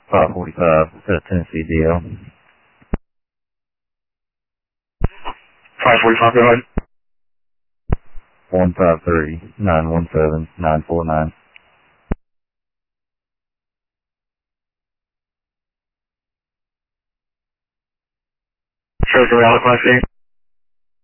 545, Tennessee DL. 545, go ahead. 153-917-949. Shows the reality class